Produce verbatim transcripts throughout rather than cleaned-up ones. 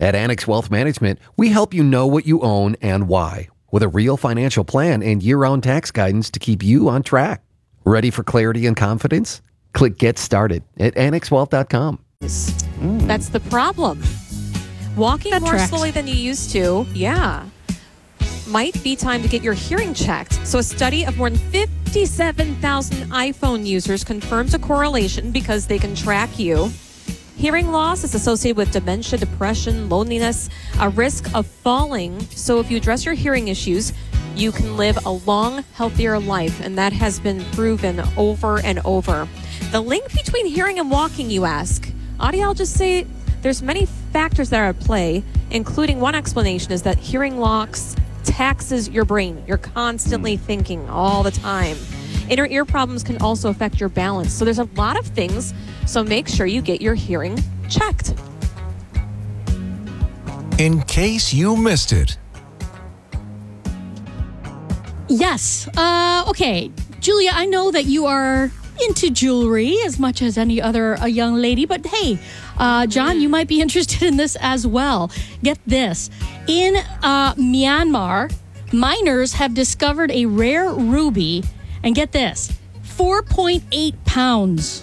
At Annex Wealth Management, we help you know what you own and why, with a real financial plan and year-round tax guidance to keep you on track. Ready for clarity and confidence? Click Get Started at annex wealth dot com. Mm. That's the problem. Walking That more tracks. slowly than you used to, yeah, might be time to get your hearing checked. So a study of more than fifty-seven thousand iPhone users confirms a correlation because they can track you. Hearing loss is associated with dementia, depression, loneliness, a risk of falling. So if you address your hearing issues, you can live a long, healthier life, and that has been proven over and over. The link between hearing and walking, you ask? Audiologists say there's many factors that are at play, including one explanation is that hearing loss taxes your brain. You're constantly thinking all the time. Inner ear problems can also affect your balance. So there's a lot of things, so make sure you get your hearing checked. In case you missed it. Yes. Uh, okay. Julia, I know that you are into jewelry as much as any other uh, young lady, but hey, uh, John, you might be interested in this as well. Get this. In uh, Myanmar, miners have discovered a rare ruby, and get this, four point eight pounds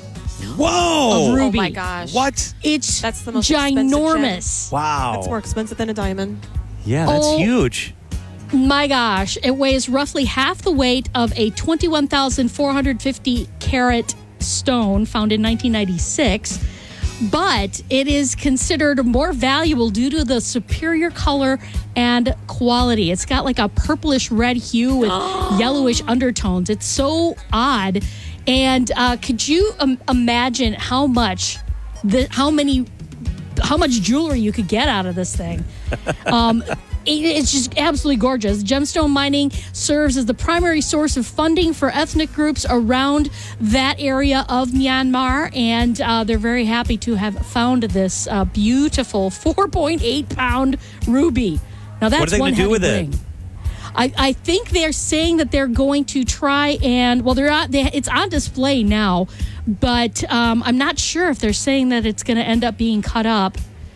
Whoa! of ruby. Oh my gosh. What? It's That's the most expensive ginormous. Wow. That's more expensive than a diamond. Yeah, that's Oh. huge. My gosh, it weighs roughly half the weight of a twenty-one thousand four hundred fifty carat stone found in nineteen ninety-six, but it is considered more valuable due to the superior color and quality. It's got like a purplish red hue with yellowish undertones. It's so odd. And uh, could you um, imagine how much, the, how many, how much jewelry you could get out of this thing? Um, It's just absolutely gorgeous. Gemstone mining serves as the primary source of funding for ethnic groups around that area of Myanmar, and uh, they're very happy to have found this uh, beautiful four point eight pound ruby. Now that's What are they one gonna do heavy with it? ring. I, I think they're saying that they're going to try and, well, they're not, they, it's on display now, but um, I'm not sure if they're saying that it's going to end up being cut up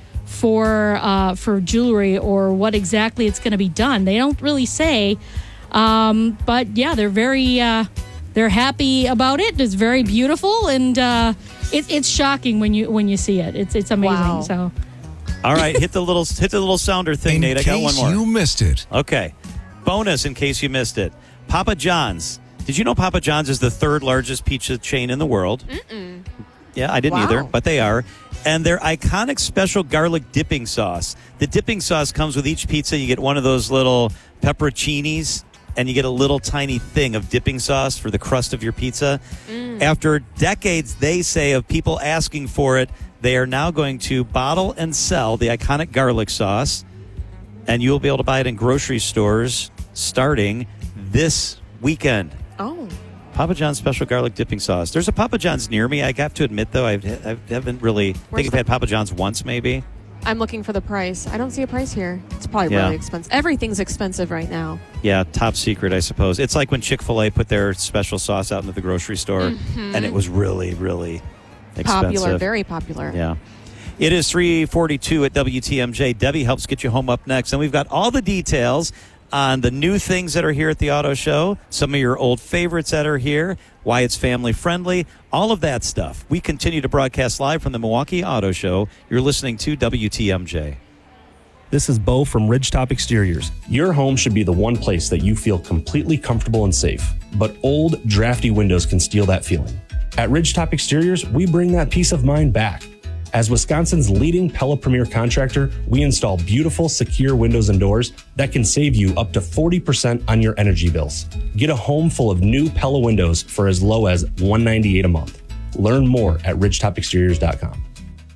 for uh, for jewelry or what exactly it's going to be done. They don't really say, um, but yeah, they're very uh, they're happy about it. It's very beautiful, and uh, it, it's shocking when you when you see it. It's it's amazing. Wow. So All right, hit the little hit the little sounder thing, In Nate. I got one case more. you missed it. Okay. Bonus in case you missed it. Papa John's. Did you know Papa John's is the third largest pizza chain in the world? Mm-mm. Yeah, I didn't Wow. either, but they are. And their iconic special garlic dipping sauce. The dipping sauce comes with each pizza. You get one of those little pepperoncinis, and you get a little tiny thing of dipping sauce for the crust of your pizza. Mm. After decades, they say, of people asking for it, they are now going to bottle and sell the iconic garlic sauce, and you'll be able to buy it in grocery stores starting this weekend. Oh. Papa John's special garlic dipping sauce. There's a Papa John's near me. I have to admit, though, I've, I haven't really... I Where's think I've the- had Papa John's once, maybe. I'm looking for the price. I don't see a price here. It's probably Yeah. really expensive. Everything's expensive right now. Yeah, top secret, I suppose. It's like when Chick-fil-A put their special sauce out into the grocery store, and it was really, really expensive. Popular, very popular. Yeah. It is three forty-two at W T M J. Debbie helps get you home up next. And we've got all the details on the new things that are here at the auto show, some of your old favorites that are here, why it's family friendly, all of that stuff. We continue to broadcast live from the Milwaukee Auto Show. You're listening to W T M J. This is Bo from Ridgetop Exteriors. Your home should be the one place that you feel completely comfortable and safe, but old, drafty windows can steal that feeling. At Ridgetop Exteriors, we bring that peace of mind back. As Wisconsin's leading Pella Premier contractor, we install beautiful, secure windows and doors that can save you up to forty percent on your energy bills. Get a home full of new Pella windows for as low as one hundred ninety-eight dollars a month. Learn more at ridgetop exteriors dot com.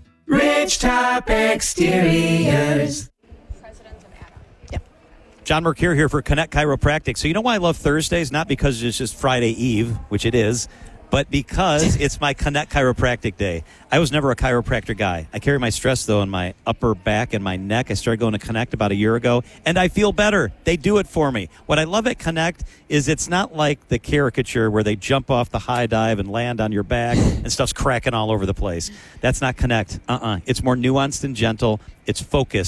Ridgetop Exteriors. John Mercure here for Connect Chiropractic. So you know why I love Thursdays? Not because it's just Friday Eve, which it is, but because it's my Connect Chiropractic Day. I was never a chiropractor guy. I carry my stress, though, in my upper back and my neck. I started going to Connect about a year ago, and I feel better. They do it for me. What I love at Connect is it's not like the caricature where they jump off the high dive and land on your back and stuff's cracking all over the place. That's not Connect. Uh-uh. It's more nuanced and gentle. It's focused.